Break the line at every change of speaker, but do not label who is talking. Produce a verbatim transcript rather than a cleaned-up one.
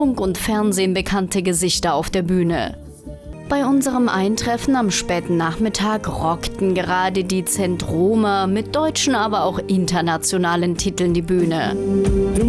Funk und Fernsehen bekannte Gesichter auf der Bühne. Bei unserem Eintreffen am späten Nachmittag rockten gerade die Zentromer mit deutschen, aber auch internationalen Titeln die Bühne.